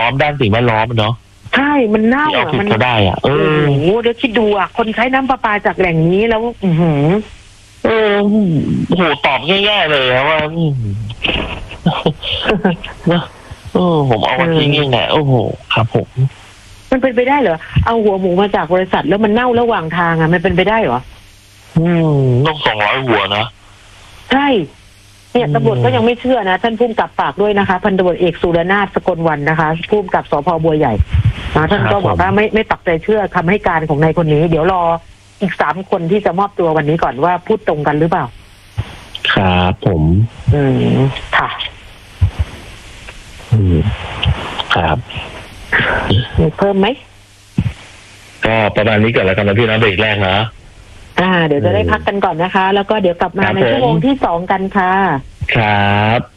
อมด้านสิ่งแวดล้อมเนาะใช่มันเน่าที่เอาผิดมันเขาได้อ่ะโอ้โหเดี๋ยวคิดดูคนใช้น้ำประปาจากแหล่งนี้แล้วโอ้โหตอบง่ายๆเลยว่าผมเอามาทิ้งเองแหละโอ้โหครับผมมันเป็นไปได้เหรอเอาหัวหมูมาจากบริษัทแล้วมันเน่าระหว่างทางมันเป็นไปได้เหรอต้อง200 หัวนะใช่เนี่ยตำรวจก็ยังไม่เชื่อนะท่านผู้กำกับฝากด้วยนะคะพันตำรวจเอกสุรนาถสกลวรรณนะคะผู้กำกับสภ.บัวใหญ่ท่านก็บอกว่าไม่ปักใจเชื่อคำให้การของนายคนนี้เดี๋ยวรออีก3 คนที่จะมอบตัววันนี้ก่อนว่าพูดตรงกันหรือเปล่าครับผมค่ะครับมีเพิ่มไหมก็ประมาณนี้ก่อนแล้วกันนะพี่นะเบรกแรกนะเดี๋ยวจะได้พักกันก่อนนะคะแล้วก็เดี๋ยวกลับมาในชั่วโมงที่2กันค่ะครับ